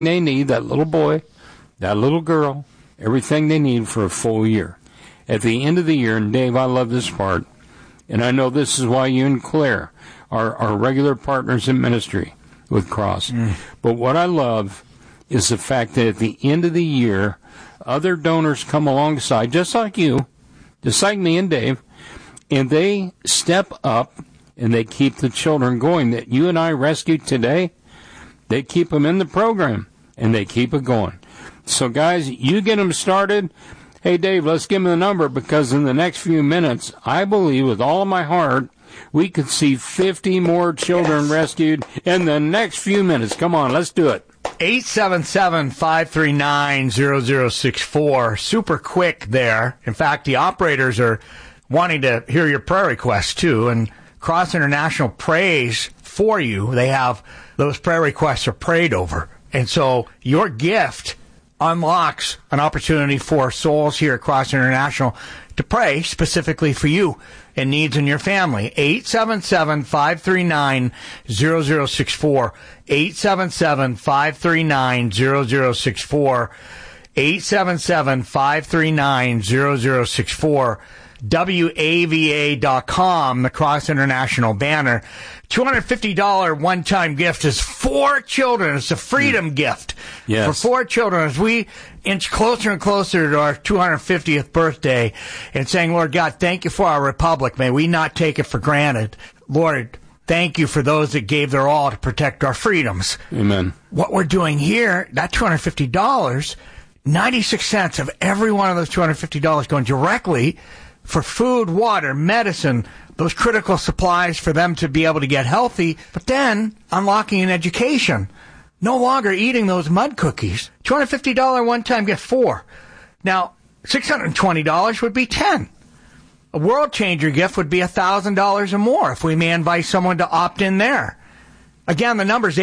they need, that little boy, that little girl, everything they need for a full year. At the end of the year, and Dave, I love this part, and I know this is why you and Claire are regular partners in ministry with Cross. But what I love is the fact that at the end of the year, other donors come alongside, just like you, just like me and Dave, and they step up and they keep the children going that you and I rescued today. They keep them in the program, and they keep it going. So, guys, you get them started. Hey, Dave, let's give them the number, because in the next few minutes, I believe with all of my heart, we could see 50 more children rescued in the next few minutes. Come on, let's do it. 877-539-0064. Super quick there. In fact, the operators are wanting to hear your prayer requests, too, and Cross International prays for you. They have those prayer requests are prayed over. And so your gift unlocks an opportunity for souls here at Cross International to pray specifically for you and needs in your family. 877-539-0064. 877-539-0064. 877-539-0064. WAVA.com, the Cross International banner. $250 one-time gift is 4 children. It's a freedom gift for 4 children as we inch closer and closer to our 250th birthday and saying, Lord God, thank you for our republic. May we not take it for granted. Lord, thank you for those that gave their all to protect our freedoms. Amen. What we're doing here, that $250, 96 cents of every one of those $250 going directly for food, water, medicine, those critical supplies for them to be able to get healthy, but then unlocking an education. No longer eating those mud cookies. $250 one-time gift, 4. Now, $620 would be 10. A world changer gift would be $1,000 or more if we may invite someone to opt in there. Again, the number is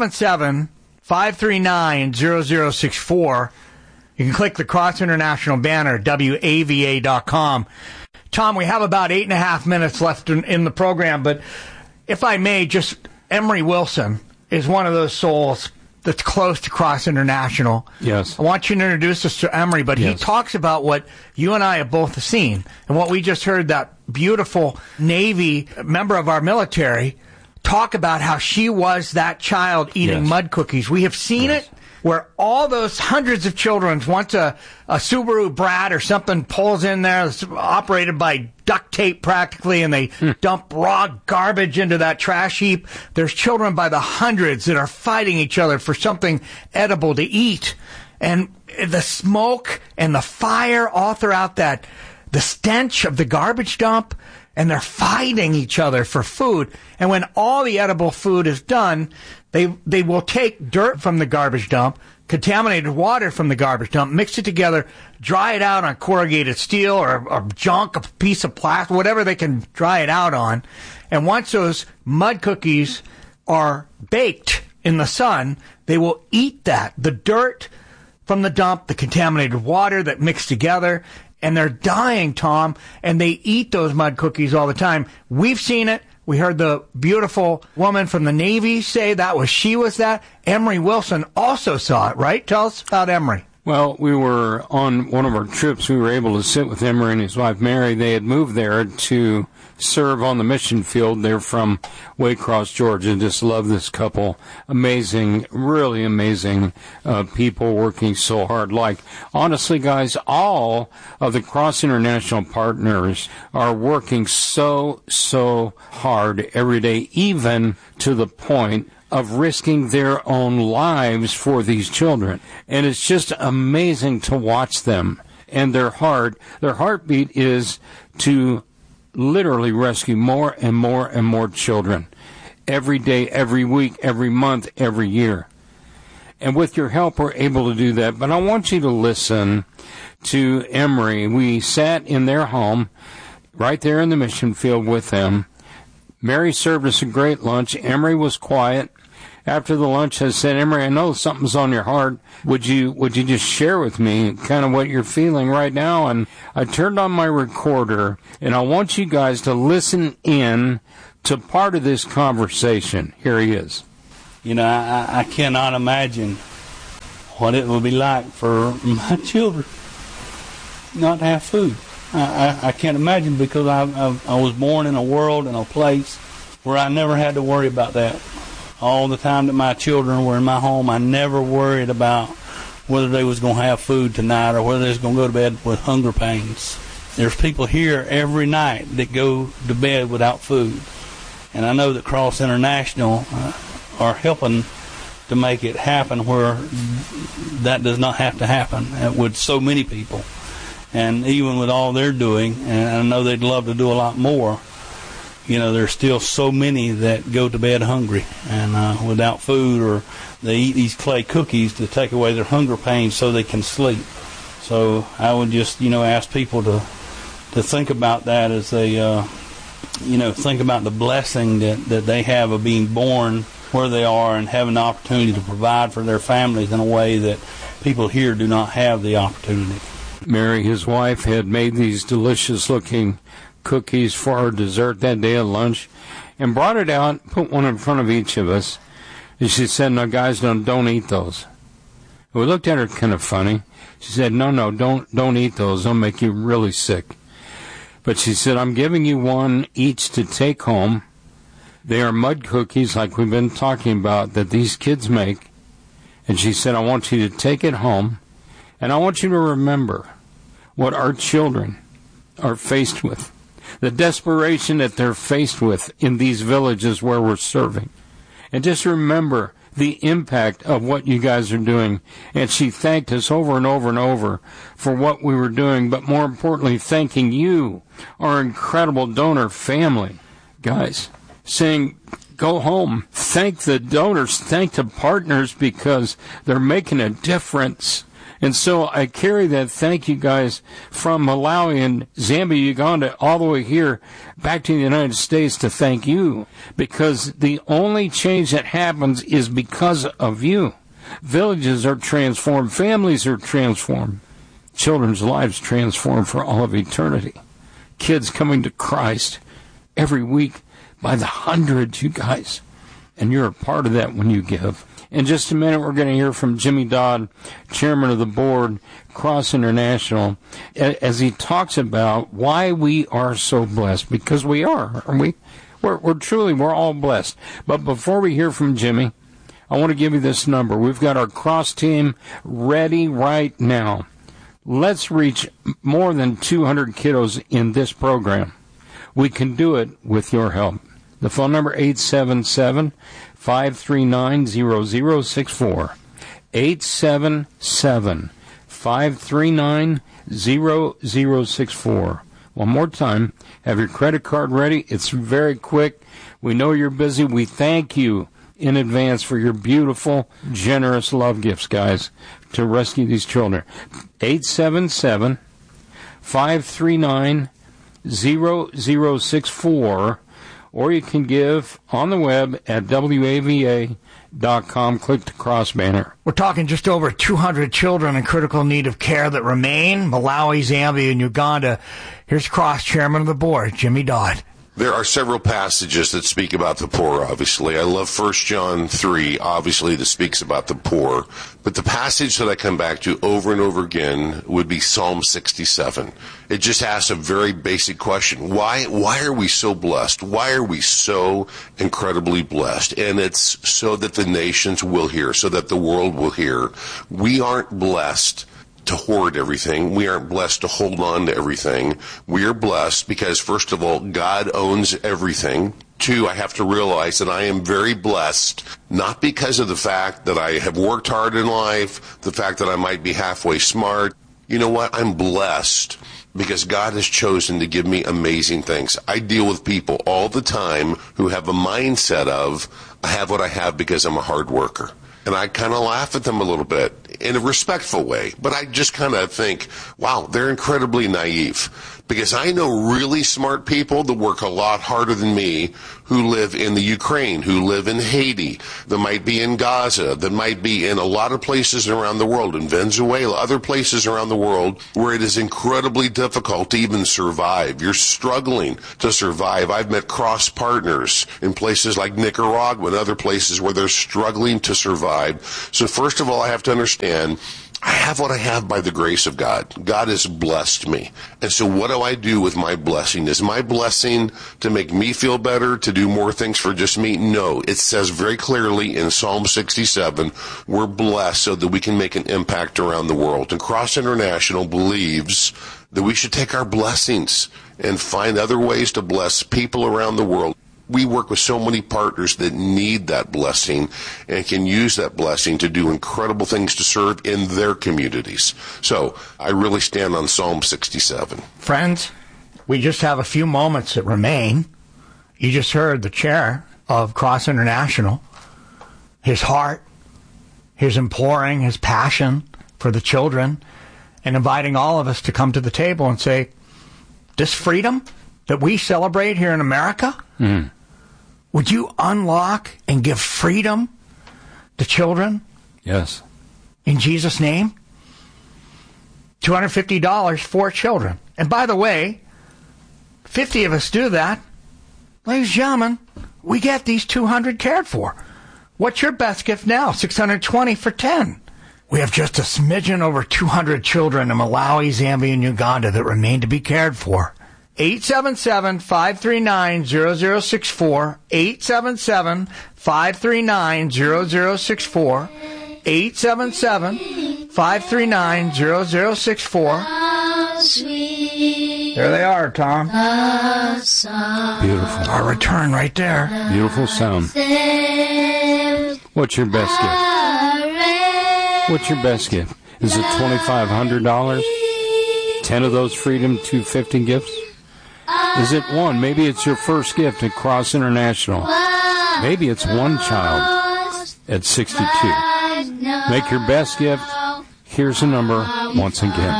877-539-0064. You can click the Cross International banner, WAVA.com. Tom, we have about 8.5 minutes left in the program, but if I may, just Emery Wilson is one of those souls that's close to Cross International. Yes. I want you to introduce us to Emery, but he talks about what you and I have both seen, and what we just heard that beautiful Navy member of our military talk about how she was that child eating mud cookies. We have seen it. Where all those hundreds of children, once a Subaru Brat or something pulls in there, it's operated by duct tape practically, and they dump raw garbage into that trash heap. There's children by the hundreds that are fighting each other for something edible to eat. And the smoke and the fire all throughout that, the stench of the garbage dump, and they're fighting each other for food. And when all the edible food is done, they will take dirt from the garbage dump, contaminated water from the garbage dump, mix it together, dry it out on corrugated steel or junk, a piece of plastic, whatever they can dry it out on. And once those mud cookies are baked in the sun, they will eat that, the dirt from the dump, the contaminated water that mixed together, and they're dying, Tom, and they eat those mud cookies all the time. We've seen it. We heard the beautiful woman from the Navy say she was that. Emery Wilson also saw it, right? Tell us about Emery. Well, we were on one of our trips. We were able to sit with Emery and his wife, Mary. They had moved there to serve on the mission field. They're from Waycross, Georgia. Just love this couple. Amazing, really amazing people working so hard. Like, honestly, guys, all of the Cross International partners are working so hard every day, even to the point of risking their own lives for these children. And it's just amazing to watch them. And their heartbeat is to literally rescue more and more and more children every day, every week, every month, every year. And with your help, we're able to do that. But I want you to listen to Emery. We sat in their home right there in the mission field with them. Mary served us a great lunch. Emery was quiet. After the lunch, I said, Emery, I know something's on your heart. Would you just share with me kind of what you're feeling right now? And I turned on my recorder, and I want you guys to listen in to part of this conversation. Here he is. You know, I cannot imagine what it would be like for my children not to have food. I can't imagine, because I was born in a world and a place where I never had to worry about that. All the time that my children were in my home, I never worried about whether they was going to have food tonight or whether they was going to go to bed with hunger pains. There's people here every night that go to bed without food. And I know that Cross International are helping to make it happen where that does not have to happen with so many people. And even with all they're doing, and I know they'd love to do a lot more, there's still so many that go to bed hungry and without food, or they eat these clay cookies to take away their hunger pains so they can sleep. So I would just, ask people to think about that as they, think about the blessing that they have of being born where they are and having the opportunity to provide for their families in a way that people here do not have the opportunity. Mary, his wife, had made these delicious-looking cookies for our dessert that day at lunch and brought it out, put one in front of each of us, and she said, "No, guys, don't eat those." We looked at her kind of funny. She said, no, don't eat those. They'll make you really sick. But she said, "I'm giving you one each to take home. They are mud cookies like we've been talking about that these kids make." And she said, "I want you to take it home, and I want you to remember what our children are faced with, the desperation that they're faced with in these villages where we're serving. And just remember the impact of what you guys are doing." And she thanked us over and over and over for what we were doing, but more importantly, thanking you, our incredible donor family. Guys, saying, go home, thank the donors, thank the partners, because they're making a difference. And so I carry that thank you guys from Malawi and Zambia, Uganda, all the way here back to the United States to thank you, because the only change that happens is because of you. Villages are transformed, families are transformed, children's lives transformed for all of eternity. Kids coming to Christ every week by the hundreds, you guys. And you're a part of that when you give. In just a minute, we're going to hear from Jimmy Dodd, chairman of the board, Cross International, as he talks about why we are so blessed, because we are, aren't we? We're all blessed. But before we hear from Jimmy, I want to give you this number. We've got our Cross team ready right now. Let's reach more than 200 kiddos in this program. We can do it with your help. The phone number, 877-539-0064. 877-539-0064. One more time, have your credit card ready. It's very quick. We know you're busy. We thank you in advance for your beautiful, generous love gifts, guys, to rescue these children. 877-539-0064. Or you can give on the web at WAVA.com. Click the cross banner. We're talking just over 200 children in critical need of care that remain, Malawi, Zambia, and Uganda. Here's Cross Chairman of the Board, Jimmy Dodd. There are several passages that speak about the poor, obviously. I love 1 John 3, obviously, that speaks about the poor. But the passage that I come back to over and over again would be Psalm 67. It just asks a very basic question. Why are we so blessed? Why are we so incredibly blessed? And it's so that the nations will hear, so that the world will hear. We aren't blessed to hoard everything. We aren't blessed to hold on to everything. We are blessed because, first of all, God owns everything. 2, I have to realize that I am very blessed, not because of the fact that I have worked hard in life, the fact that I might be halfway smart. You know what? I'm blessed because God has chosen to give me amazing things. I deal with people all the time who have a mindset of, I have what I have because I'm a hard worker. And I kind of laugh at them a little bit in a respectful way. But I just kind of think, wow, they're incredibly naive. Because I know really smart people that work a lot harder than me who live in the Ukraine, who live in Haiti, that might be in Gaza, that might be in a lot of places around the world, in Venezuela, other places around the world where it is incredibly difficult to even survive. You're struggling to survive. I've met cross partners in places like Nicaragua and other places where they're struggling to survive. So first of all, I have to understand, I have what I have by the grace of God. God has blessed me. And so what do I do with my blessing? Is my blessing to make me feel better, to do more things for just me? No. It says very clearly in Psalm 67, we're blessed so that we can make an impact around the world. And Cross International believes that we should take our blessings and find other ways to bless people around the world. We work with so many partners that need that blessing and can use that blessing to do incredible things to serve in their communities. So I really stand on Psalm 67. Friends, we just have a few moments that remain. You just heard the chair of Cross International, his heart, his imploring, his passion for the children, and inviting all of us to come to the table and say, this freedom that we celebrate here in America, would you unlock and give freedom to children? Yes. In Jesus' name? $250 for children. And by the way, 50 of us do that. Ladies and gentlemen, we get these 200 cared for. What's your best gift now? $620 for 10. We have just a smidgen over 200 children in Malawi, Zambia, and Uganda that remain to be cared for. 877-539-0064, 877-539-0064, 877-539-0064. There they are, Tom. Beautiful. Our return right there. Beautiful sound. What's your best gift? What's your best gift? Is it $2,500? 10 of those Freedom 250 gifts? Is it one? Maybe it's your first gift at Cross International. Maybe it's one child at 62. Make your best gift. Here's the number once again.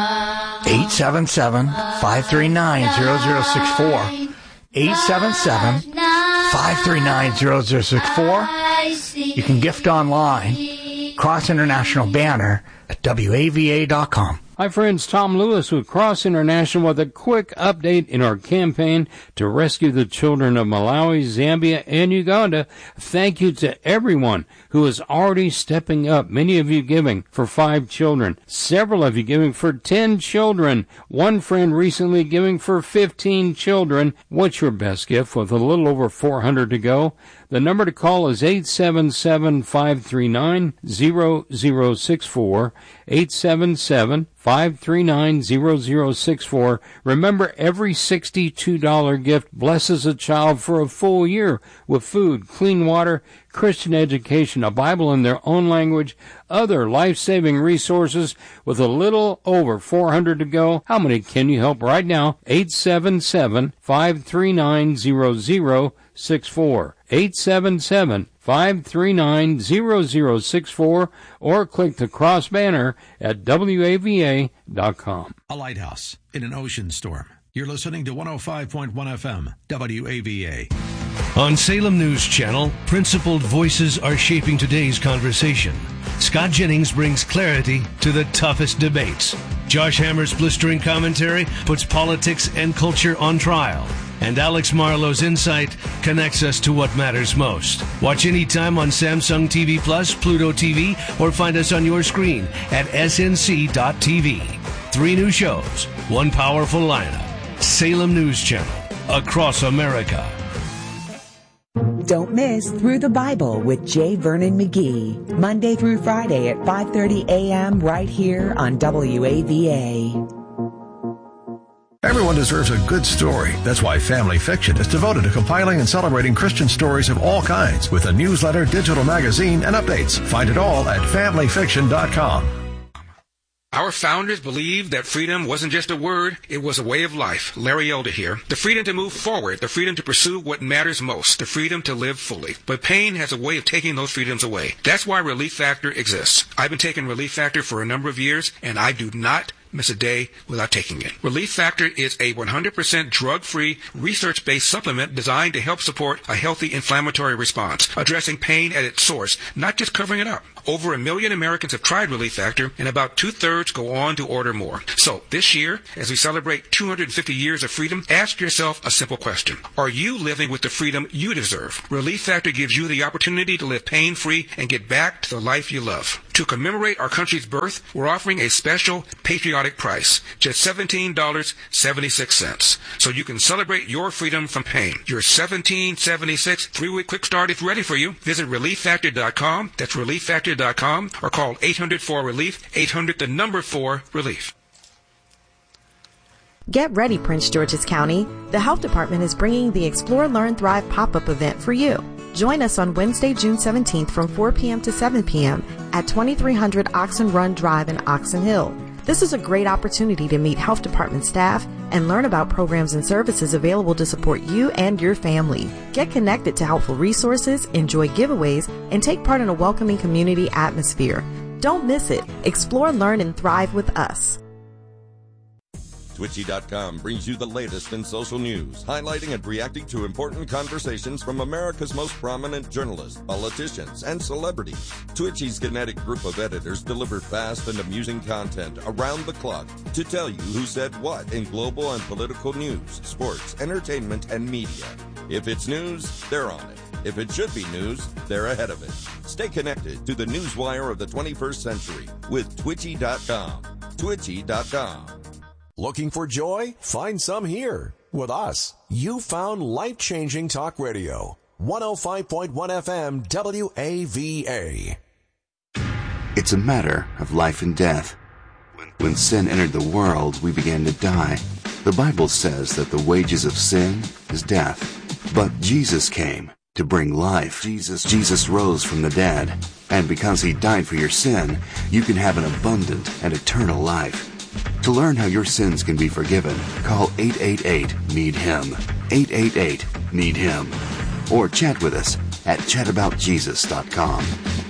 877-539-0064. 877-539-0064. You can gift online. Cross International banner at WAVA.com. Hi friends, Tom Lewis with Cross International with a quick update in our campaign to rescue the children of Malawi, Zambia, and Uganda. Thank you to everyone who is already stepping up. Many of you giving for 5 children. Several of you giving for 10 children. One friend recently giving for 15 children. What's your best gift with a little over 400 to go? The number to call is 877-539-0064, 877-539-0064. Remember, every $62 gift blesses a child for a full year with food, clean water, Christian education, a Bible in their own language, other life-saving resources with a little over 400 to go. How many can you help right now? 877-539-0064. 877-539-0064 or click the cross banner at WAVA.com. A lighthouse in an ocean storm. You're listening to 105.1 FM, WAVA. On Salem News Channel, principled voices are shaping today's conversation. Scott Jennings brings clarity to the toughest debates. Josh Hammer's blistering commentary puts politics and culture on trial. And Alex Marlowe's insight connects us to what matters most. Watch anytime on Samsung TV Plus, Pluto TV, or find us on your screen at snc.tv. 3 new shows, 1 powerful lineup. Salem News Channel, across America. Don't miss Through the Bible with J. Vernon McGee, Monday through Friday at 5:30 a.m. right here on WAVA. Everyone deserves a good story. That's why Family Fiction is devoted to compiling and celebrating Christian stories of all kinds with a newsletter, digital magazine, and updates. Find it all at FamilyFiction.com. Our founders believed that freedom wasn't just a word, it was a way of life. Larry Elder here. The freedom to move forward, the freedom to pursue what matters most, the freedom to live fully. But pain has a way of taking those freedoms away. That's why Relief Factor exists. I've been taking Relief Factor for a number of years, and I do not miss a day without taking it. Relief Factor is a 100% drug-free, research-based supplement designed to help support a healthy inflammatory response, addressing pain at its source, not just covering it up. Over 1 million Americans have tried Relief Factor, and about 2/3 go on to order more. So this year, as we celebrate 250 years of freedom, ask yourself a simple question. Are you living with the freedom you deserve? Relief Factor gives you the opportunity to live pain-free and get back to the life you love. To commemorate our country's birth, we're offering a special patriotic price, just $17.76. So you can celebrate your freedom from pain. Your $17.76 3-week quick start is ready for you. Visit ReliefFactor.com. That's ReliefFactor.com, or call 800-4-RELIEF, 800-4-RELIEF. Get ready, Prince George's County. The Health Department is bringing the Explore, Learn, Thrive pop-up event for you. Join us on Wednesday, June 17th from 4 p.m. to 7 p.m. at 2300 Oxen Run Drive in Oxen Hill. This is a great opportunity to meet Health Department staff and learn about programs and services available to support you and your family. Get connected to helpful resources, enjoy giveaways, and take part in a welcoming community atmosphere. Don't miss it. Explore, learn, and thrive with us. Twitchy.com brings you the latest in social news, highlighting and reacting to important conversations from America's most prominent journalists, politicians, and celebrities. Twitchy's kinetic group of editors deliver fast and amusing content around the clock to tell you who said what in global and political news, sports, entertainment, and media. If it's news, they're on it. If it should be news, they're ahead of it. Stay connected to the newswire of the 21st century with Twitchy.com. Twitchy.com. Looking for joy? Find some here. With us, you found life-changing talk radio. 105.1 FM WAVA. It's a matter of life and death. When sin entered the world, we began to die. The Bible says that the wages of sin is death. But Jesus came to bring life. Jesus rose from the dead. And because he died for your sin, you can have an abundant and eternal life. To learn how your sins can be forgiven, call 888-NEED-HIM. 888-NEED-HIM. Or chat with us at chataboutjesus.com.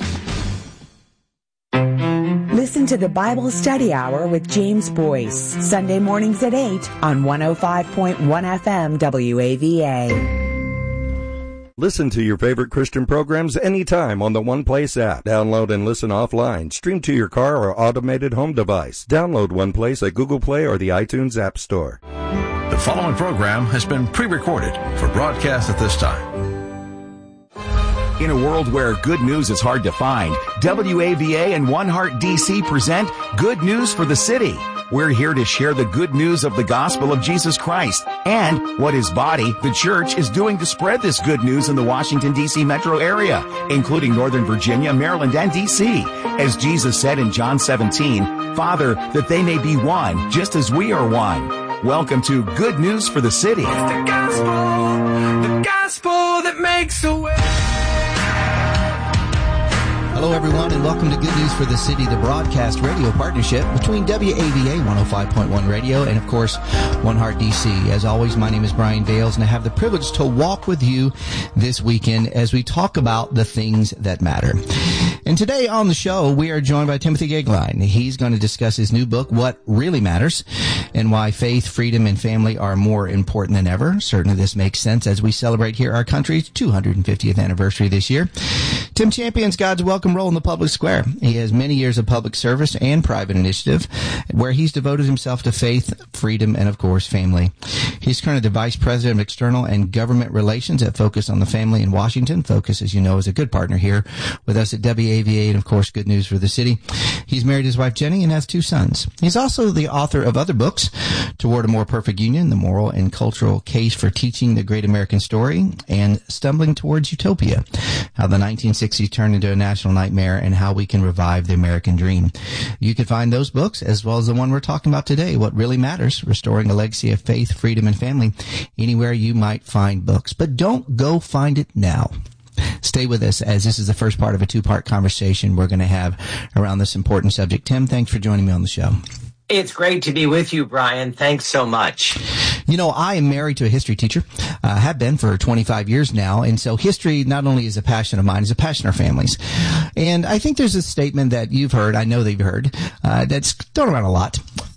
Listen to the Bible Study Hour with James Boyce, Sunday mornings at 8 on 105.1 FM WAVA. Listen to your favorite Christian programs anytime on the One Place app. Download and listen offline. Stream to your car or automated home device. Download One Place at Google Play or the iTunes App Store. The following program has been pre-recorded for broadcast at this time. In a world where good news is hard to find, WAVA and One Heart DC present Good News for the City. We're here to share the good news of the gospel of Jesus Christ and what his body, the church, is doing to spread this good news in the Washington, D.C. metro area, including Northern Virginia, Maryland, and D.C. As Jesus said in John 17, Father, that they may be one, just as we are one. Welcome to Good News for the City. It's the gospel that makes a way. Hello, everyone, and welcome to Good News for the City, the broadcast radio partnership between WAVA 105.1 Radio and, of course, One Heart DC. As always, my name is Brian Bales, and I have the privilege to walk with you this weekend as we talk about the things that matter. And today on the show, we are joined by Timothy Goeglein. He's going to discuss his new book, What Really Matters, and why faith, freedom, and family are more important than ever. Certainly this makes sense as we celebrate here our country's 250th anniversary this year. Tim champions God's welcome role in the public square. He has many years of public service and private initiative where he's devoted himself to faith, freedom, and, of course, family. He's currently the Vice President of External and Government Relations at Focus on the Family in Washington. Focus, as you know, is a good partner here with us at WAVA and, of course, Good News for the City. He's married to his wife, Jenny, and has 2 sons. He's also the author of other books, Toward a More Perfect Union, The Moral and Cultural Case for Teaching the Great American Story, and Stumbling Towards Utopia, How the 1960s Turned into a National Nightmare and How We Can Revive the American Dream. You can find those books, as well as the one we're talking about today, What Really Matters, Restoring a Legacy of Faith, Freedom, and Family, anywhere you might find books. But don't go find it now. Stay with us, as this is the first part of a 2-part conversation we're going to have around this important subject. Tim, thanks for joining me on the show. It's great to be with you, Brian. Thanks so much. You know, I am married to a history teacher, have been for 25 years now. And so history not only is a passion of mine, it's a passion of our families. And I think there's a statement that you've heard, I know that you've heard, that's thrown around a lot,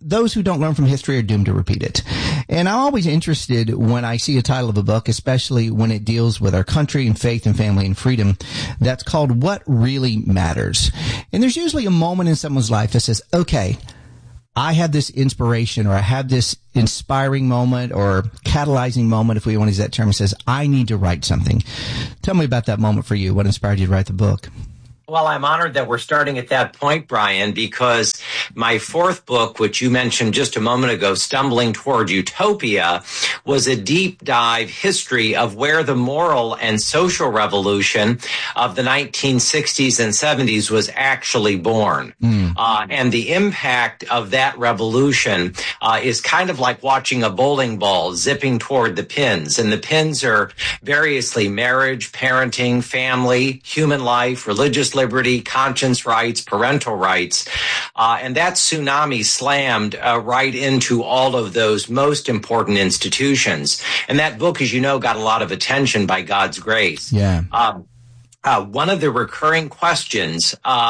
those who don't learn from history are doomed to repeat it. And I'm always interested when I see a title of a book, especially when it deals with our country and faith and family and freedom, that's called What Really Matters. And there's usually a moment in someone's life that says, okay, I had this inspiration, or I had this inspiring moment or catalyzing moment, if we want to use that term, says, I need to write something. Tell me about that moment for you. What inspired you to write the book? Well, I'm honored that we're starting at that point, Brian, because my fourth book, which you mentioned just a moment ago, Stumbling Toward Utopia, was a deep dive history of where the moral and social revolution of the 1960s and 70s was actually born. And the impact of that revolution is kind of like watching a bowling ball zipping toward the pins. And the pins are variously marriage, parenting, family, human life, religious liberty, conscience rights, parental rights. And that tsunami slammed right into all of those most important institutions. And that book, as you know, got a lot of attention by God's grace. Yeah. One of the recurring questions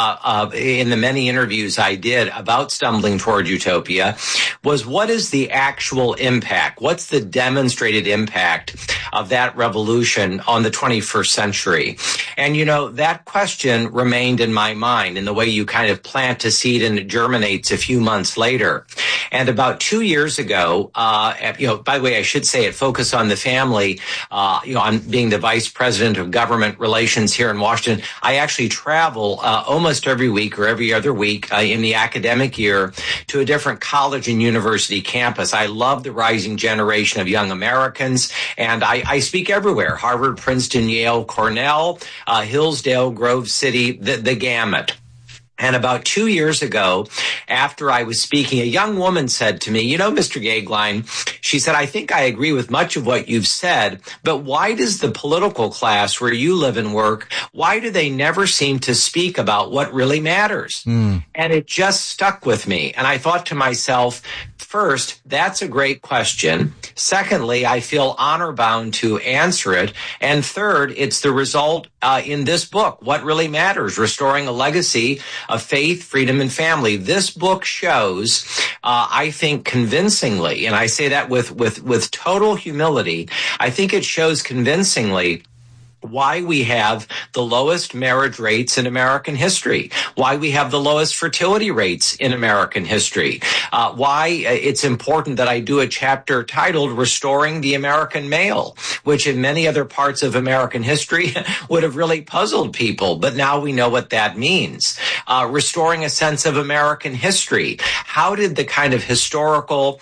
in the many interviews I did about Stumbling Toward Utopia was, what is the actual impact? What's the demonstrated impact of that revolution on the 21st century? And, you know, that question remained in my mind in the way you kind of plant a seed and it germinates a few months later. And about 2 years ago, by the way, I should say at Focus on the Family, I'm being the Vice President of Government Relations here in Washington. I actually travel almost every week or every other week in the academic year to a different college and university campus. I love the rising generation of young Americans, and I speak everywhere: Harvard, Princeton, Yale, Cornell, Hillsdale, Grove City, the gamut. And about 2 years ago, after I was speaking, a young woman said to me, you know, Mr. Gagline, she said, I think I agree with much of what you've said, but why does the political class where you live and work, why do they never seem to speak about what really matters? And it just stuck with me. And I thought to myself, first, that's a great question. Secondly, I feel honor bound to answer it. And third, it's the result in this book, What Really Matters, Restoring a Legacy of Faith, Freedom, and Family. This book shows, I think convincingly, and I say that with total humility, I think it shows convincingly why we have the lowest marriage rates in American history, why we have the lowest fertility rates in American history, why it's important that I do a chapter titled Restoring the American Male, which in many other parts of American history would have really puzzled people, but now we know what that means. Restoring a sense of American history. How did the kind of historical,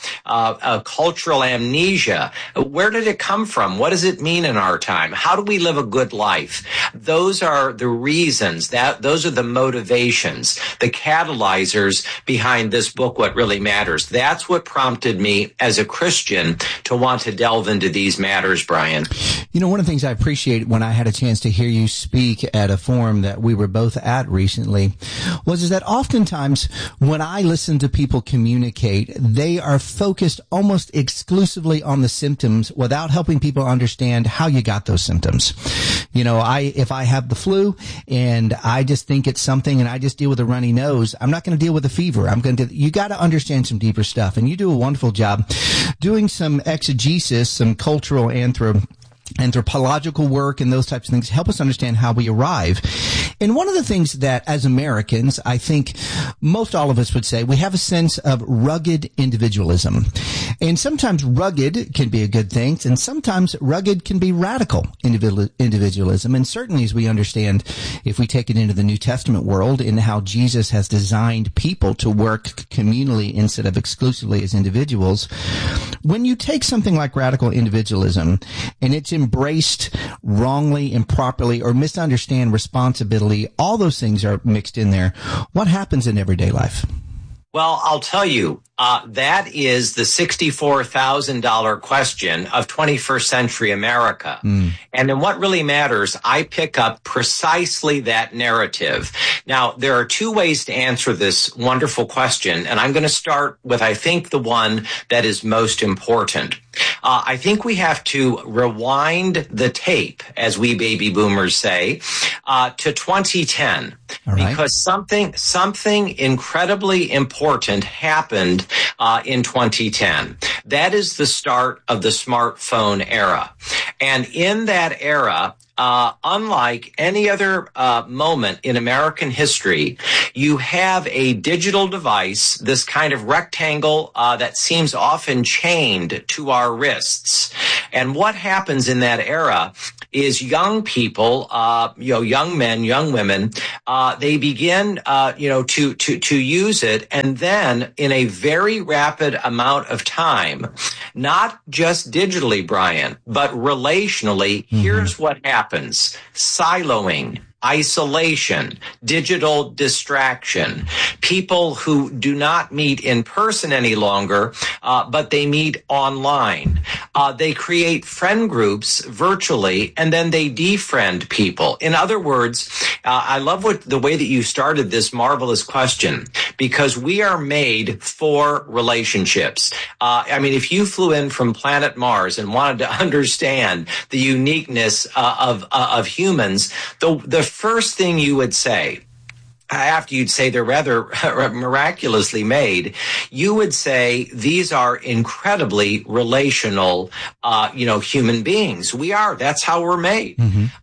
cultural amnesia, where did it come from? What does it mean in our time? How do we live a good life? Those are the reasons, those are the motivations, the catalyzers behind this book, What Really Matters. That's what prompted me as a Christian to want to delve into these matters, Brian. You know, one of the things I appreciate when I had a chance to hear you speak at a forum that we were both at recently is that oftentimes when I listen to people communicate, they are focused almost exclusively on the symptoms without helping people understand how you got those symptoms. You know, if I have the flu and I just think it's something and I just deal with a runny nose, I'm not going to deal with a fever. You got to understand some deeper stuff. And you do a wonderful job doing some exegesis, some cultural anthropological work and those types of things help us understand how we arrive. And one of the things that as Americans, I think most all of us would say, we have a sense of rugged individualism. And sometimes rugged can be a good thing, and sometimes rugged can be radical individualism. And certainly, as we understand, if we take it into the New Testament world, in how Jesus has designed people to work communally instead of exclusively as individuals, when you take something like radical individualism and it's embraced wrongly, improperly, or misunderstand responsibility, all those things are mixed in there. What happens in everyday life? Well, I'll tell you, that is the $64,000 question of 21st century America. And in What Really Matters, I pick up precisely that narrative. Now, there are two ways to answer this wonderful question, and I'm going to start with, I think, the one that is most important. I think we have to rewind the tape, as we baby boomers say, to 2010, because something incredibly important happened in 2010. That is the start of the smartphone era. And in that era, unlike any other moment in American history, you have a digital device, this kind of rectangle that seems often chained to our wrists. And what happens in that era is young people, young men, young women, they begin, to use it, and then in a very rapid amount of time, not just digitally, Brian, but relationally, here's what happens: siloing, isolation, digital distraction, people who do not meet in person any longer, but they meet online. They create friend groups virtually, and then they defriend people. In other words, I love the way that you started this marvelous question, because we are made for relationships. If you flew in from planet Mars and wanted to understand the uniqueness of humans, the first thing you would say, after you'd say they're rather miraculously made, you would say these are incredibly relational, human beings. We are. That's how we're made.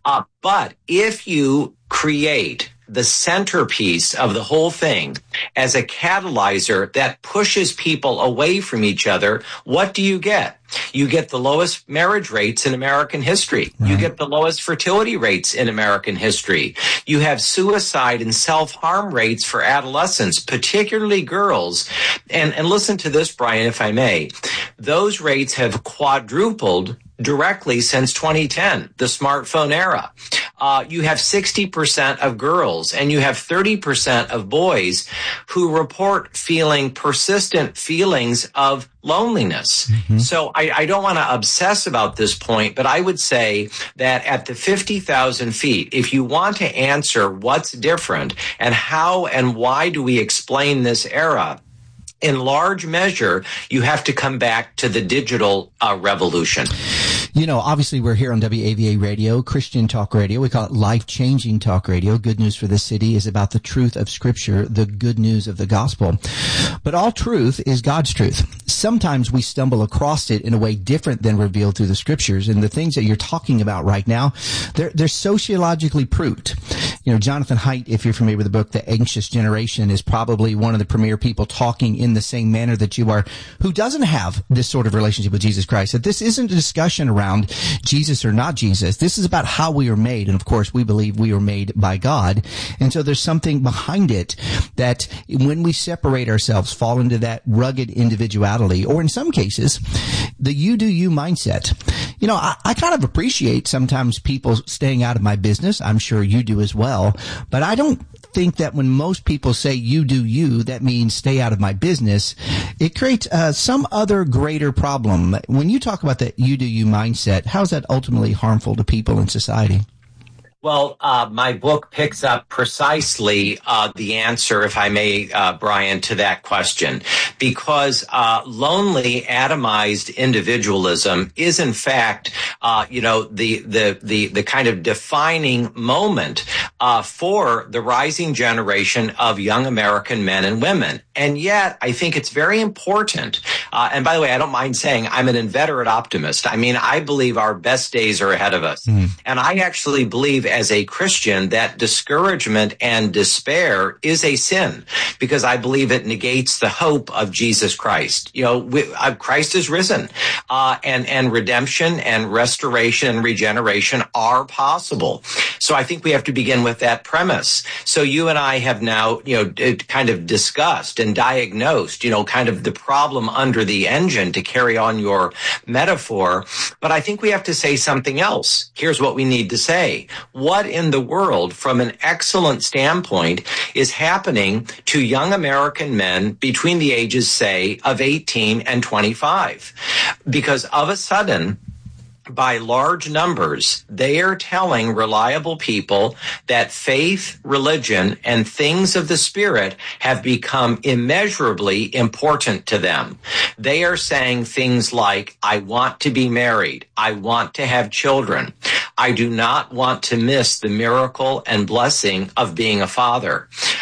But if you create the centerpiece of the whole thing as a catalyzer that pushes people away from each other, what do you get? You get the lowest marriage rates in American history. Right. You get the lowest fertility rates in American history. You have suicide and self-harm rates for adolescents, particularly girls. And listen to this, Brian, if I may. Those rates have quadrupled directly since 2010, the smartphone era. You have 60% of girls and you have 30% of boys who report feeling persistent feelings of loneliness. So I don't want to obsess about this point, but I would say that at the 50,000 feet, if you want to answer what's different and how and why do we explain this era, in large measure, you have to come back to the digital revolution. Obviously we're here on WAVA Radio, Christian Talk Radio. We call it life-changing talk radio. Good News for the City is about the truth of Scripture, the good news of the gospel. But all truth is God's truth. Sometimes we stumble across it in a way different than revealed through the Scriptures. And the things that you're talking about right now, they're sociologically proved. Jonathan Haidt, if you're familiar with the book, The Anxious Generation, is probably one of the premier people talking in the same manner that you are, who doesn't have this sort of relationship with Jesus Christ. That this isn't a discussion around Jesus or not Jesus. This is about how we are made. And of course, we believe we are made by God. And so there's something behind it that when we separate ourselves, fall into that rugged individuality, or in some cases, the you do you mindset. I kind of appreciate sometimes people staying out of my business. I'm sure you do as well. But I don't think that when most people say you do you, that means stay out of my business. It creates some other greater problem. When you talk about that you do you mindset, how is that ultimately harmful to people in society? Well, my book picks up precisely the answer, if I may, Brian, to that question, because lonely, atomized individualism is, in fact, the kind of defining moment for the rising generation of young American men and women. And yet, I think it's very important. And by the way, I don't mind saying I'm an inveterate optimist. I believe our best days are ahead of us. And I actually believe as a Christian that discouragement and despair is a sin, because I believe it negates the hope of Jesus Christ. Christ is risen, and redemption and restoration and regeneration are possible. So I think we have to begin with that premise. So you and I have now, kind of discussed and diagnosed, kind of the problem under the engine, to carry on your metaphor. But I think we have to say something else. Here's what we need to say. What in the world, from an excellent standpoint, is happening to young American men between the ages, say, of 18 and 25? Because of a sudden, by large numbers, they are telling reliable people that faith, religion, and things of the Spirit have become immeasurably important to them. They are saying things like, I want to be married. I want to have children. I do not want to miss the miracle and blessing of being a father.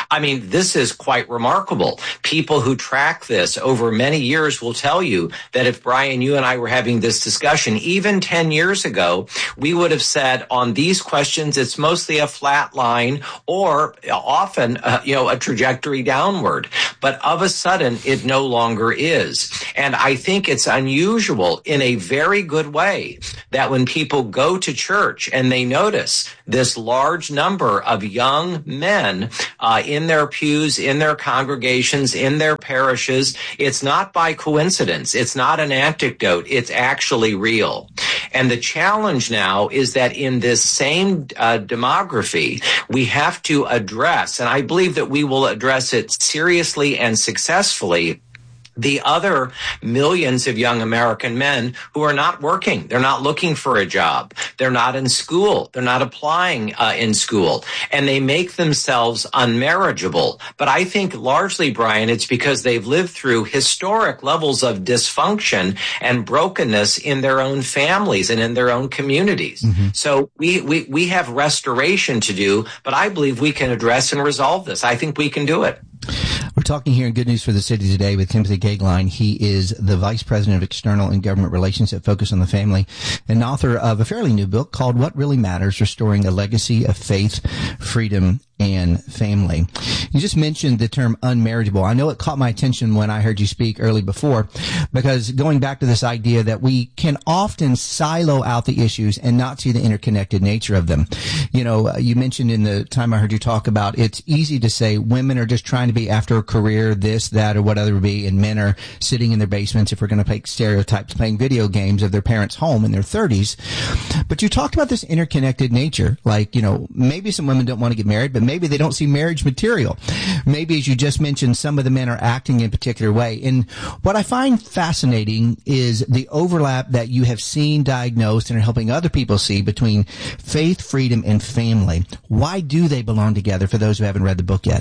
I mean, this is quite remarkable. People who track this over many years will tell you that if, Brian, you and I were having this discussion, even 10 years ago, we would have said on these questions, it's mostly a flat line or often, a trajectory downward. But of a sudden, it no longer is. And I think it's unusual in a very good way that when people go to church and they notice this large number of young men in their pews, in their congregations, in their parishes, it's not by coincidence. It's not an anecdote. It's actually real. And the challenge now is that in this same demography, we have to address, and I believe that we will address it seriously and successfully, the other millions of young American men who are not working. They're not looking for a job. They're not in school. They're not applying in school. And they make themselves unmarriageable. But I think largely, Brian, it's because they've lived through historic levels of dysfunction and brokenness in their own families and in their own communities. Mm-hmm. So we have restoration to do, but I believe we can address and resolve this. I think we can do it. We're talking here in Good News for the City today with Timothy Goeglein. He is the Vice President of External and Government Relations at Focus on the Family and author of a fairly new book called What Really Matters, Restoring a Legacy of Faith, Freedom, and Family. You just mentioned the term unmarriageable. I know it caught my attention when I heard you speak early before, because going back to this idea that we can often silo out the issues and not see the interconnected nature of them. You know, you mentioned in the time I heard you talk about it's easy to say women are just trying to be after a career, this, that, or whatever it be, and men are sitting in their basements, if we're going to take stereotypes, playing video games of their parents' home in their 30s. But you talked about this interconnected nature, like, you know, maybe some women don't want to get married, but maybe they don't see marriage material. Maybe, as you just mentioned, some of the men are acting in a particular way. And what I find fascinating is the overlap that you have seen, diagnosed, and are helping other people see between faith, freedom, and family. Why do they belong together for those who haven't read the book yet?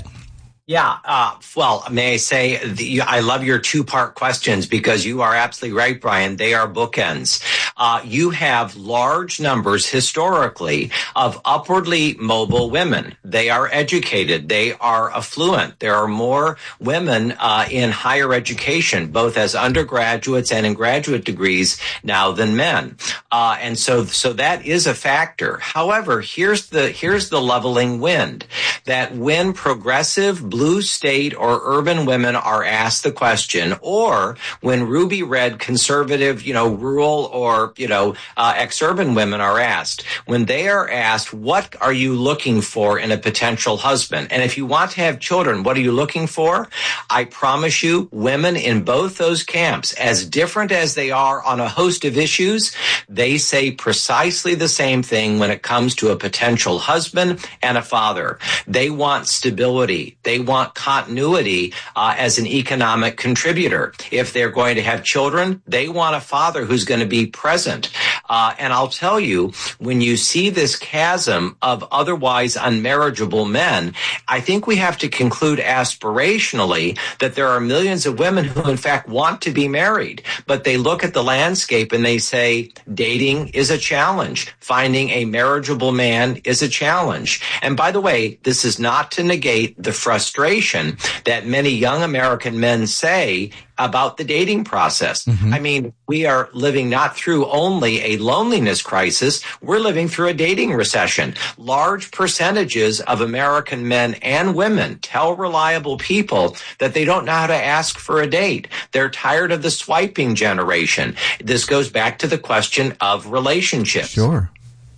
Yeah. Well, may I say, I love your two-part questions because you are absolutely right, Brian. They are bookends. You have large numbers historically of upwardly mobile women. They are educated. They are affluent. There are more women in higher education, both as undergraduates and in graduate degrees now than men. And so that is a factor. However, here's the leveling wind, that when progressive blue state or urban women are asked the question, or when ruby red conservative, rural or, ex-urban women are asked, when they are asked, what are you looking for in a potential husband? And if you want to have children, what are you looking for? I promise you, women in both those camps, as different as they are on a host of issues, they say precisely the same thing when it comes to a potential husband and a father. They want stability. They want continuity as an economic contributor. If they're going to have children, they want a father who's going to be present. And I'll tell you, when you see this chasm of otherwise unmarriageable men, I think we have to conclude aspirationally that there are millions of women who in fact want to be married, but they look at the landscape and they say dating is a challenge. Finding a marriageable man is a challenge. And by the way, this is not to negate the frustration that many young American men say about the dating process. Mm-hmm. I mean, we are living not through only a loneliness crisis, we're living through a dating recession. Large percentages of American men and women tell reliable people that they don't know how to ask for a date. They're tired of the swiping generation. This goes back to the question of relationships. Sure.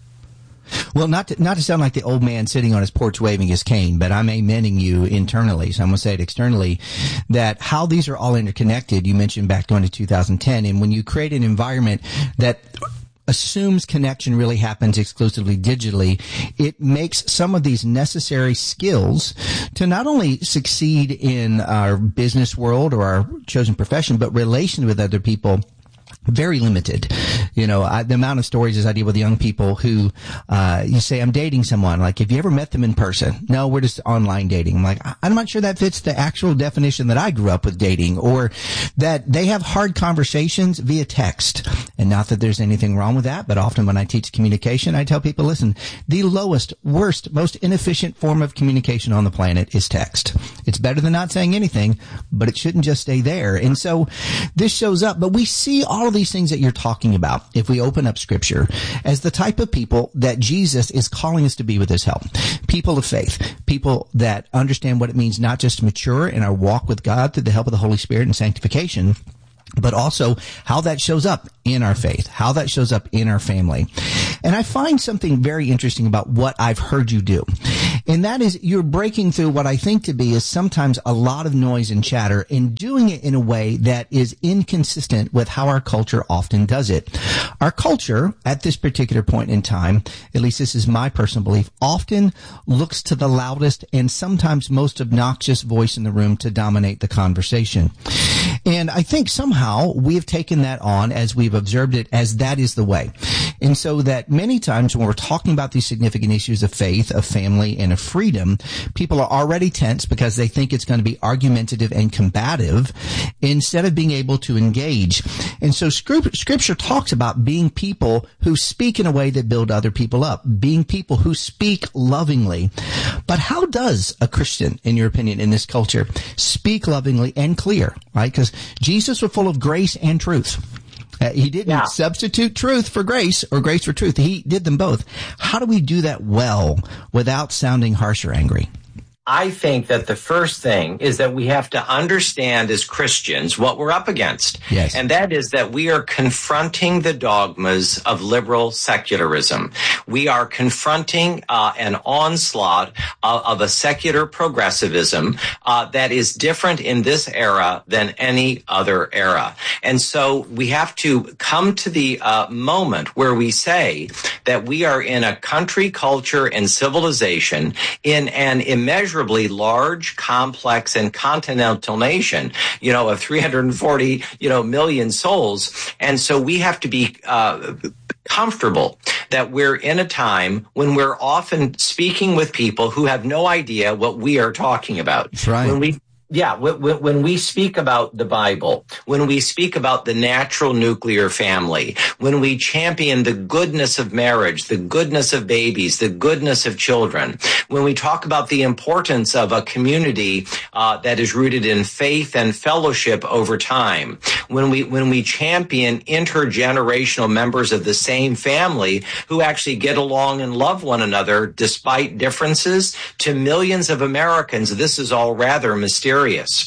Well, not to sound like the old man sitting on his porch waving his cane, but I'm amening you internally, so I'm going to say it externally, that how these are all interconnected, you mentioned back going to 2010, and when you create an environment that assumes connection really happens exclusively digitally, it makes some of these necessary skills to not only succeed in our business world or our chosen profession, but relations with other people very limited. The amount of stories as I deal with young people who, you say, I'm dating someone. Like, have you ever met them in person? No, we're just online dating. I'm like, I'm not sure that fits the actual definition that I grew up with dating, or that they have hard conversations via text. And not that there's anything wrong with that, but often when I teach communication, I tell people, listen, the lowest, worst, most inefficient form of communication on the planet is text. It's better than not saying anything, but it shouldn't just stay there. And so this shows up, but we see all of these things that you're talking about, if we open up Scripture, as the type of people that Jesus is calling us to be with his help. People of faith, people that understand what it means not just to mature in our walk with God through the help of the Holy Spirit and sanctification, but also how that shows up in our faith, how that shows up in our family. And I find something very interesting about what I've heard you do. And that is you're breaking through what I think to be is sometimes a lot of noise and chatter and doing it in a way that is inconsistent with how our culture often does it. Our culture, at this particular point in time, at least this is my personal belief, often looks to the loudest and sometimes most obnoxious voice in the room to dominate the conversation. And I think somehow we have taken that on as we've observed it as that is the way. And so that many times when we're talking about these significant issues of faith, of family, and of freedom, people are already tense because they think it's going to be argumentative and combative instead of being able to engage. And so Scripture talks about being people who speak in a way that build other people up, being people who speak lovingly. But how does a Christian, in your opinion, in this culture, speak lovingly and clear, right? Because Jesus was full of grace and truth. He didn't substitute truth for grace or grace for truth. He did them both. How do we do that well without sounding harsh or angry? I think that the first thing is that we have to understand as Christians what we're up against. Yes. And that is that we are confronting the dogmas of liberal secularism. We are confronting an onslaught of a secular progressivism that is different in this era than any other era. And so we have to come to the moment where we say that we are in a country, culture, and civilization in an immeasurably large, complex, and continental nation, of 340, million souls. And so we have to be comfortable that we're in a time when we're often speaking with people who have no idea what we are talking about. That's right. When we speak about the Bible, when we speak about the natural nuclear family, when we champion the goodness of marriage, the goodness of babies, the goodness of children, when we talk about the importance of a community that is rooted in faith and fellowship over time, when we champion intergenerational members of the same family who actually get along and love one another despite differences, to millions of Americans, this is all rather mysterious.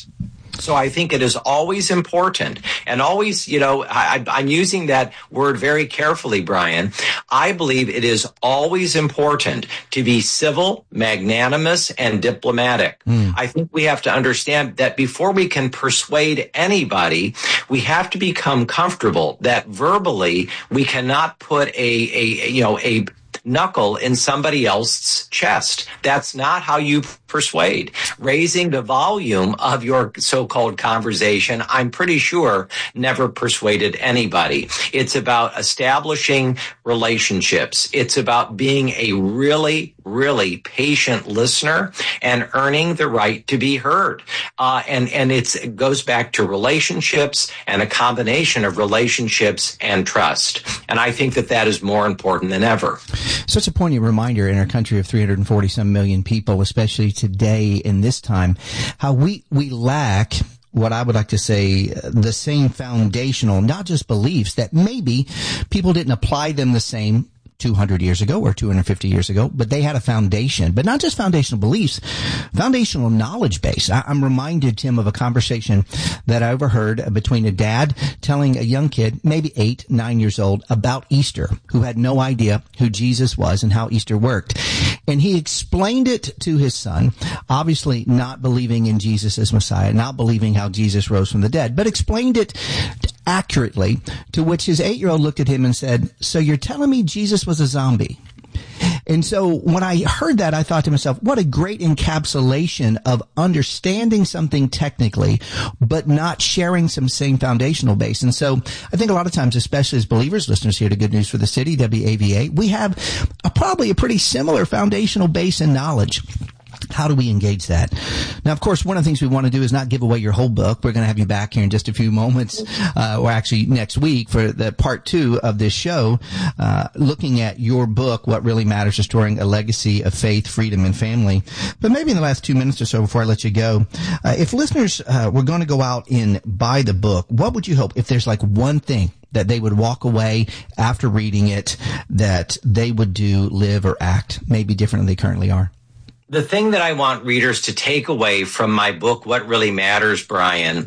So I think it is always important, and always, I'm using that word very carefully, Brian. I believe it is always important to be civil, magnanimous, and diplomatic. I think we have to understand that before we can persuade anybody, we have to become comfortable that verbally we cannot put a knuckle in somebody else's chest. That's not how you persuade. Raising the volume of your so-called conversation, I'm pretty sure, never persuaded anybody. It's about establishing relationships. It's about being a really, really patient listener and earning the right to be heard. And it goes back to relationships and a combination of relationships and trust. And I think that is more important than ever. Such a poignant reminder in our country of 340-some million people, especially today in this time, how we lack what I would like to say the same foundational, not just beliefs, that maybe people didn't apply them the same 200 years ago or 250 years ago, but they had a foundation, but not just foundational beliefs, foundational knowledge base. I'm reminded, Tim, of a conversation that I overheard between a dad telling a young kid, maybe 8, 9 years old, about Easter, who had no idea who Jesus was and how Easter worked. And he explained it to his son, obviously not believing in Jesus as Messiah, not believing how Jesus rose from the dead, but explained it accurately, to which his 8-year-old looked at him and said, "So you're telling me Jesus was a zombie?" And so when I heard that, I thought to myself, what a great encapsulation of understanding something technically, but not sharing some same foundational base. And so I think a lot of times, especially as believers, listeners here to Good News for the City, WAVA, we have probably a pretty similar foundational base in knowledge. How do we engage that? Now, of course, one of the things we want to do is not give away your whole book. We're going to have you back here in just a few moments, or actually next week for the part 2 of this show, looking at your book, What Really Matters, Restoring a Legacy of Faith, Freedom, and Family. But maybe in the last 2 minutes or so before I let you go, if listeners were going to go out and buy the book, what would you hope if there's like one thing that they would walk away after reading it that they would do, live, or act maybe different than they currently are? The thing that I want readers to take away from my book, What Really Matters, Brian,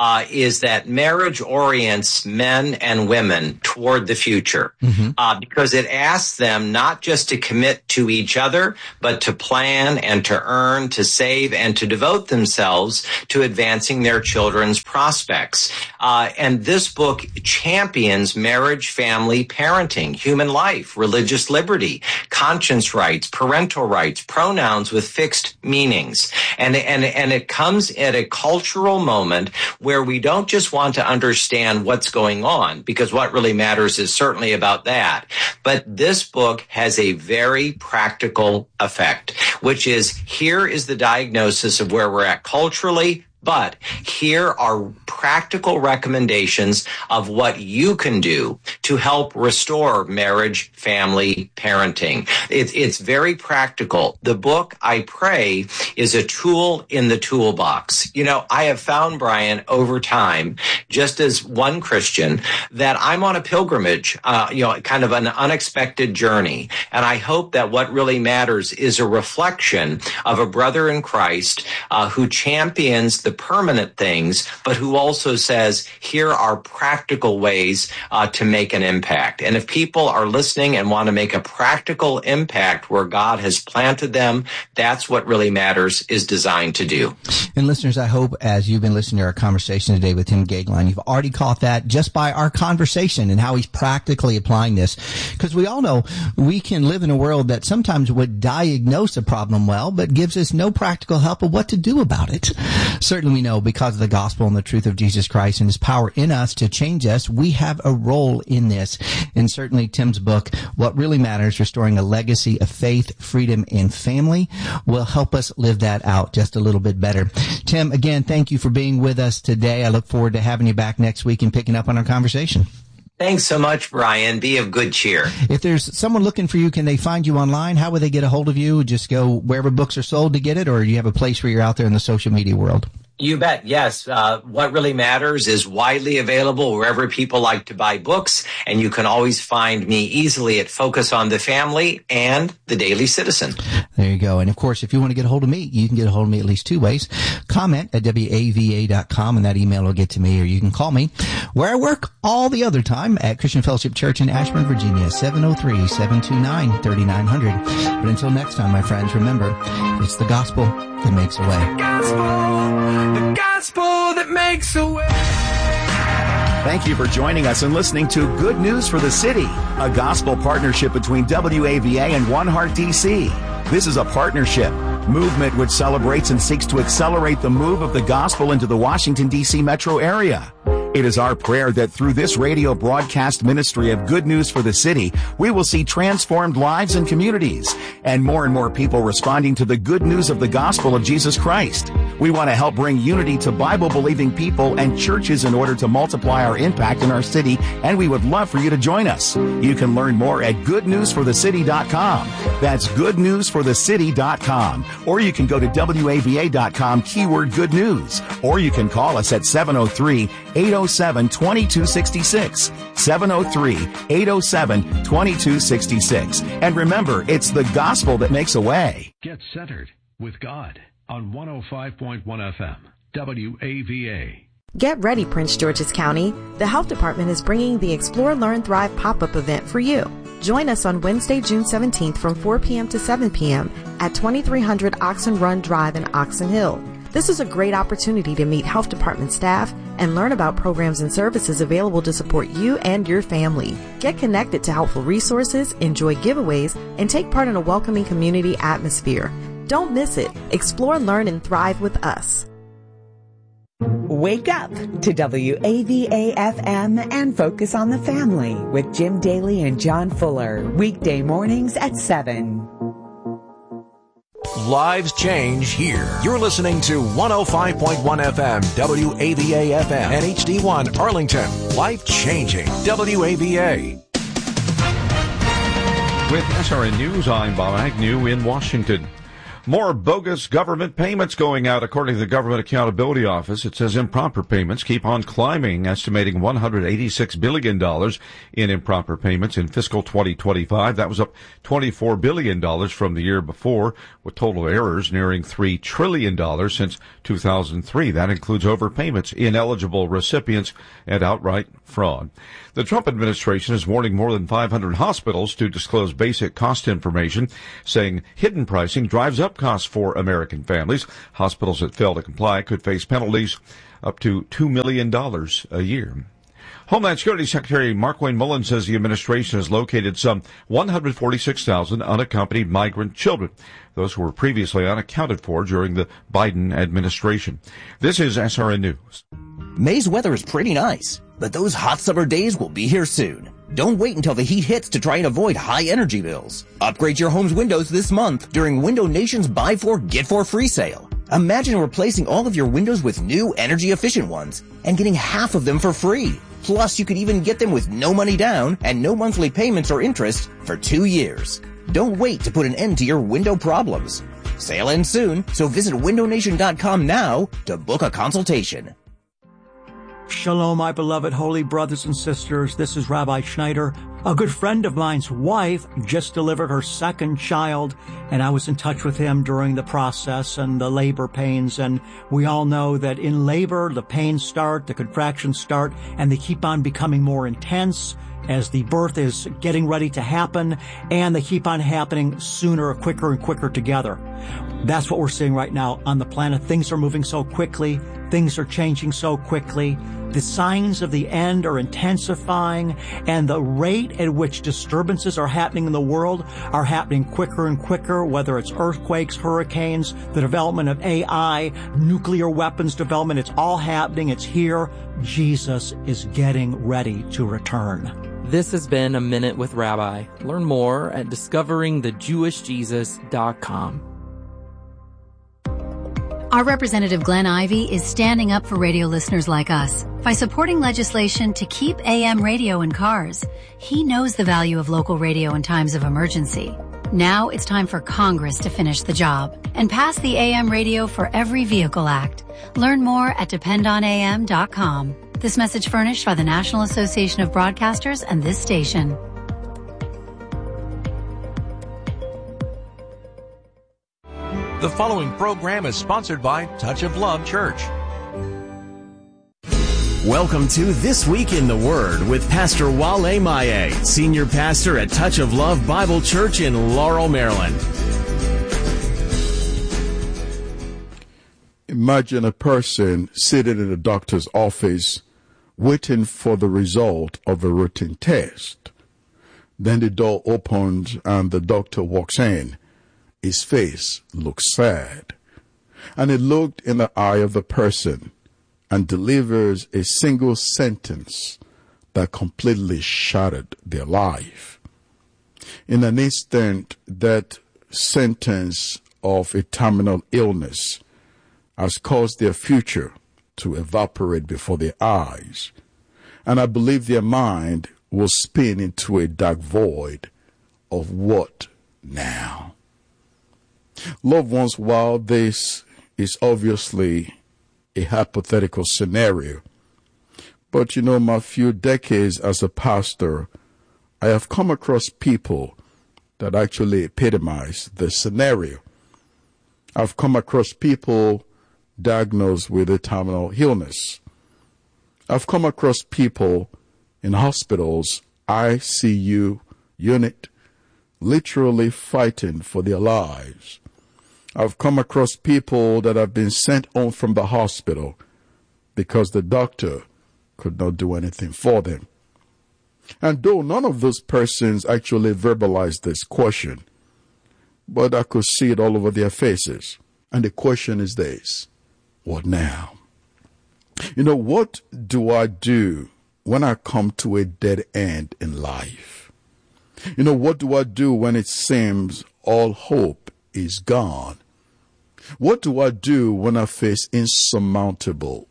is that marriage orients men and women toward the future, because it asks them not just to commit to each other, but to plan and to earn, to save, and to devote themselves to advancing their children's prospects. And this book champions marriage, family, parenting, human life, religious liberty, conscience rights, parental rights, pronouns with fixed meanings. And it comes at a cultural moment where we don't just want to understand what's going on, because What Really Matters is certainly about that. But this book has a very practical effect, which is, here is the diagnosis of where we're at culturally, but here are practical recommendations of what you can do to help restore marriage, family, parenting. It's very practical. The book, I pray, is a tool in the toolbox. You know, I have found, Brian, over time, just as one Christian, that I'm on a pilgrimage, kind of an unexpected journey. And I hope that What Really Matters is a reflection of a brother in Christ who champions the permanent things, but who also says, here are practical ways to make an impact. And if people are listening and want to make a practical impact where God has planted them, that's What Really Matters is designed to do. And listeners, I hope as you've been listening to our conversation today with Tim Goeglein, you've already caught that just by our conversation and how he's practically applying this. Because we all know we can live in a world that sometimes would diagnose a problem well, but gives us no practical help of what to do about it. Certainly we know because of the gospel and the truth of Jesus Christ and his power in us to change us, we have a role in this. And certainly Tim's book, What Really Matters, Restoring a Legacy of Faith, Freedom, and Family, will help us live that out just a little bit better. Tim, again, thank you for being with us today. I look forward to having you back next week and picking up on our conversation. Thanks so much, Brian. Be of good cheer. If there's someone looking for you, can they find you online? How would they get a hold of you? Just go wherever books are sold to get it, or do you have a place where you're out there in the social media world? You bet. Yes. What Really Matters is widely available wherever people like to buy books. And you can always find me easily at Focus on the Family and The Daily Citizen. There you go. And of course, if you want to get a hold of me, you can get a hold of me at least 2 ways. Comment at WAVA.com and that email will get to me, or you can call me where I work all the other time at Christian Fellowship Church in Ashburn, Virginia, 703-729-3900. But until next time, my friends, remember, it's the gospel that makes a way. The gospel that makes a way. Thank you for joining us and listening to Good News for the City, a gospel partnership between WAVA and One Heart DC. This is a partnership movement which celebrates and seeks to accelerate the move of the gospel into the Washington, D.C. metro area. It is our prayer that through this radio broadcast ministry of Good News for the City, we will see transformed lives and communities, and more people responding to the good news of the gospel of Jesus Christ. We want to help bring unity to Bible-believing people and churches in order to multiply our impact in our city, and we would love for you to join us. You can learn more at goodnewsforthecity.com. That's goodnewsforthecity.com. Or you can go to WAVA.com, keyword good news. Or you can call us at 703-807-2266. 703-807-2266. And remember, it's the gospel that makes a way. Get centered with God on 105.1 FM, WAVA. Get ready, Prince George's County. The Health Department is bringing the Explore, Learn, Thrive pop-up event for you. Join us on Wednesday, June 17th from 4 p.m. to 7 p.m. at 2300 Oxen Run Drive in Oxon Hill. This is a great opportunity to meet Health Department staff and learn about programs and services available to support you and your family. Get connected to helpful resources, enjoy giveaways, and take part in a welcoming community atmosphere. Don't miss it. Explore, learn, and thrive with us. Wake up to WAVA-FM and Focus on the Family with Jim Daly and John Fuller. Weekday mornings at 7. lives change here. You're listening to 105.1 FM, WAVA FM, and HD1 Arlington. Life changing. WAVA. With SRN News, I'm Bob Agnew in Washington. More bogus government payments going out, according to the Government Accountability Office. It says improper payments keep on climbing, estimating $186 billion in improper payments in fiscal 2025. That was up $24 billion from the year before, with total errors nearing $3 trillion since 2003. That includes overpayments, ineligible recipients, and outright fraud. The Trump administration is warning more than 500 hospitals to disclose basic cost information, saying hidden pricing drives up costs for American families. Hospitals that fail to comply could face penalties up to $2 million a year. Homeland Security Secretary Markwayne Mullin says the administration has located some 146,000 unaccompanied migrant children, those who were previously unaccounted for during the Biden administration. This is SRN News. May's weather is pretty nice, but those hot summer days will be here soon. Don't wait until the heat hits to try and avoid high energy bills. Upgrade your home's windows this month during Window Nation's Buy 4, Get 4 free sale. Imagine replacing all of your windows with new energy-efficient ones and getting half of them for free. Plus, you could even get them with no money down and no monthly payments or interest for 2 years. Don't wait to put an end to your window problems. Sale ends soon, so visit windownation.com now to book a consultation. Shalom, my beloved holy brothers and sisters. This is Rabbi Schneider. A good friend of mine's wife just delivered her second child, and I was in touch with him during the process and the labor pains. And we all know that in labor, the pains start, the contractions start, and they keep on becoming more intense as the birth is getting ready to happen, and they keep on happening sooner, quicker and quicker together. That's what we're seeing right now on the planet. Things are moving so quickly. Things are changing so quickly. The signs of the end are intensifying, and the rate at which disturbances are happening in the world are happening quicker and quicker, whether it's earthquakes, hurricanes, the development of AI, nuclear weapons development. It's all happening. It's here. Jesus is getting ready to return. This has been A Minute with Rabbi. Learn more at discoveringthejewishjesus.com. Our representative Glenn Ivey is standing up for radio listeners like us by supporting legislation to keep AM radio in cars. He knows the value of local radio in times of emergency. Now it's time for Congress to finish the job and pass the AM Radio for Every Vehicle Act. Learn more at dependonam.com. This message furnished by the National Association of Broadcasters and this station. The following program is sponsored by Touch of Love Church. Welcome to This Week in the Word with Pastor Wale Maye, Senior Pastor at Touch of Love Bible Church in Laurel, Maryland. Imagine a person sitting in a doctor's office waiting for the result of a routine test. Then the door opens and the doctor walks in. His face looks sad, and he looked in the eye of the person and delivers a single sentence that completely shattered their life. In an instant, that sentence of a terminal illness has caused their future to evaporate before their eyes, and I believe their mind will spin into a dark void of what now? Loved ones, while this is obviously a hypothetical scenario, but my few decades as a pastor, I have come across people that actually epitomize the scenario. I've come across people diagnosed with a terminal illness. I've come across people in hospitals, ICU unit, literally fighting for their lives. I've come across people that have been sent home from the hospital because the doctor could not do anything for them. And though none of those persons actually verbalized this question, but I could see it all over their faces. And the question is this: what now? What do I do when I come to a dead end in life? What do I do when it seems all hope is gone? What do I do when I face insurmountable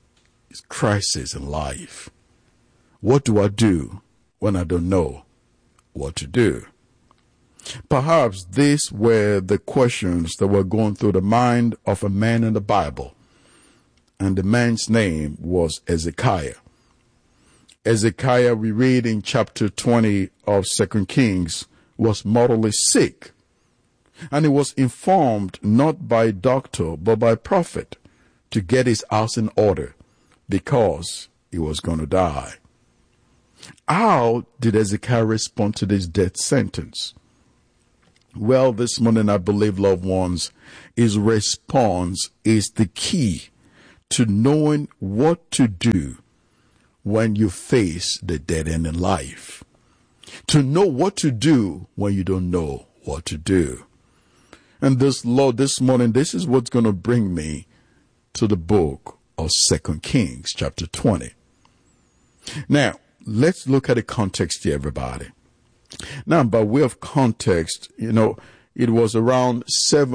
crisis in life? What do I do when I don't know what to do? Perhaps these were the questions that were going through the mind of a man in the Bible, and the man's name was Hezekiah. Hezekiah, we read in chapter 20 of 2 Kings, was mortally sick, and he was informed not by doctor but by prophet to get his house in order because he was going to die. How did Hezekiah respond to this death sentence? Well, this morning, I believe, loved ones, his response is the key to knowing what to do when you face the dead end in life. To know what to do when you don't know what to do. And this morning, this is what's going to bring me to the book of 2 Kings, chapter 20. Now, let's look at the context here, everybody. Now, by way of context, it was around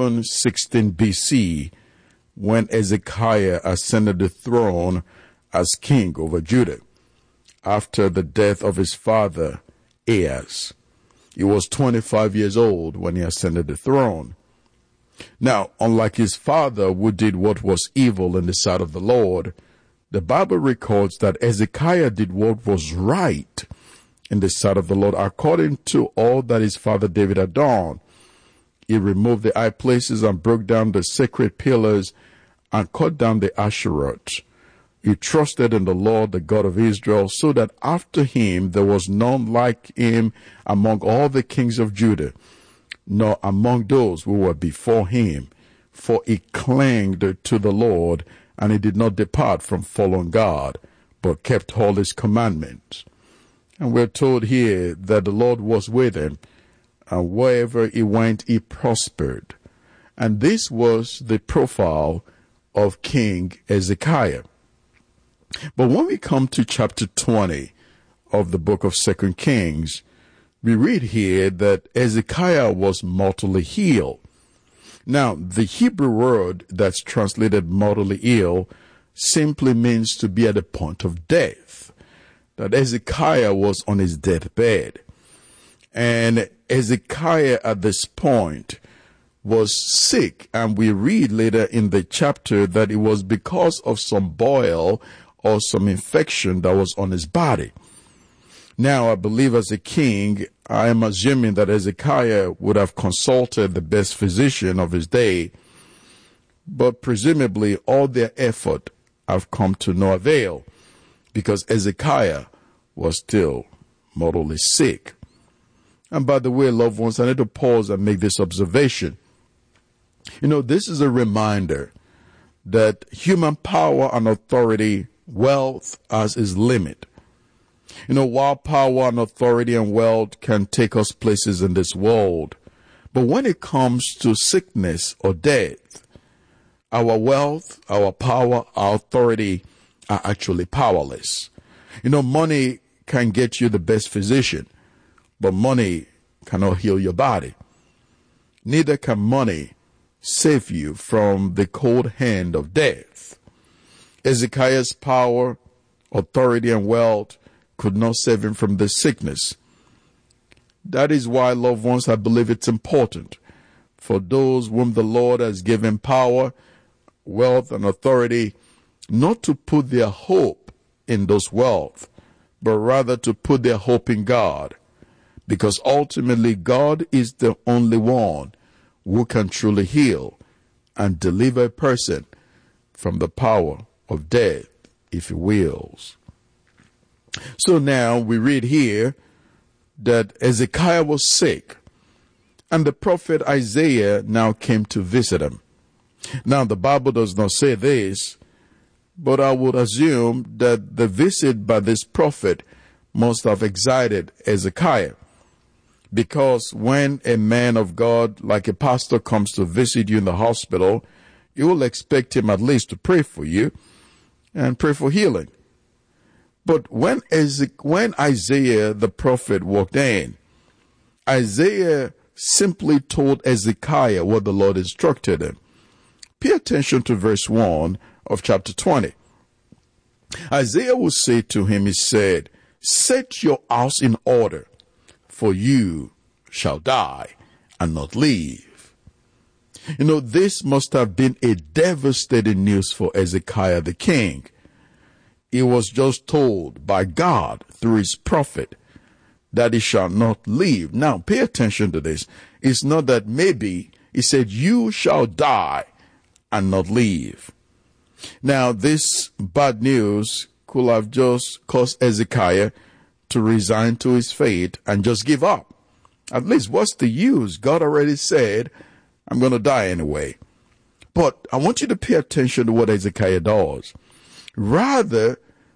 716 BC when Hezekiah ascended the throne as king over Judah after the death of his father Ahaz. He was 25 years old when he ascended the throne. Now, unlike his father, who did what was evil in the sight of the Lord, the Bible records that Hezekiah did what was right in the sight of the Lord, according to all that his father David had done. He removed the high places and broke down the sacred pillars and cut down the Asheroth. He trusted in the Lord, the God of Israel, so that after him there was none like him among all the kings of Judah, nor among those who were before him. For he clung to the Lord, and he did not depart from following God, but kept all his commandments. And we're told here that the Lord was with him, and wherever he went, he prospered. And this was the profile of King Hezekiah. But when we come to chapter 20 of the book of 2 Kings, we read here that Hezekiah was mortally ill. Now, the Hebrew word that's translated mortally ill simply means to be at the point of death. That Hezekiah was on his deathbed. And Hezekiah at this point was sick. And we read later in the chapter that it was because of some boil or some infection that was on his body. Now, I believe as a king, I am assuming that Hezekiah would have consulted the best physician of his day, but presumably all their effort have come to no avail because Hezekiah was still mortally sick. And by the way, loved ones, I need to pause and make this observation. This is a reminder that human power and authority, wealth has its limit. While power and authority and wealth can take us places in this world, but when it comes to sickness or death, our wealth, our power, our authority are actually powerless. Money can get you the best physician, but money cannot heal your body. Neither can money save you from the cold hand of death. Hezekiah's power, authority, and wealth could not save him from this sickness. That is why, loved ones, I believe it's important for those whom the Lord has given power, wealth, and authority not to put their hope in those wealth, but rather to put their hope in God, because ultimately God is the only one who can truly heal and deliver a person from the power of death if he wills. So now we read here that Hezekiah was sick, and the prophet Isaiah now came to visit him. Now the Bible does not say this, but I would assume that the visit by this prophet must have excited Hezekiah, because when a man of God like a pastor comes to visit you in the hospital, you will expect him at least to pray for you and pray for healing. But when Isaiah the prophet walked in, Isaiah simply told Hezekiah what the Lord instructed him. Pay attention to verse 1 of chapter 20. Isaiah will say to him, he said, set your house in order, for you shall die and not live. You know, this must have been a devastating news for Hezekiah the king. He was just told by God through his prophet that he shall not live. Now, pay attention to this. It's not that maybe. He said, you shall die and not live. Now, this bad news could have just caused Hezekiah to resign to his fate and just give up. At least, what's the use? God already said, I'm going to die anyway. But I want you to pay attention to what Hezekiah does. Rather